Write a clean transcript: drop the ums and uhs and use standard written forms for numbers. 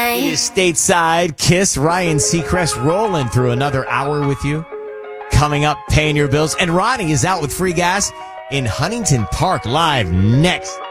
It is Stateside Kiss. Ryan Seacrest rolling through another hour with you. Coming up, paying your bills. And Ronnie is out with free gas in Huntington Park live next.